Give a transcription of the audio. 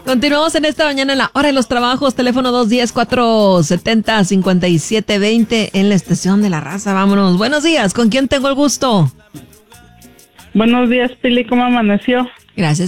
Continuamos en esta mañana en la hora de los trabajos. Teléfono 210-470-5720 en la estación de La Raza. Vámonos. Buenos días. ¿Con quién tengo el gusto? Buenos días, Pili. ¿Cómo amaneció? Gracias.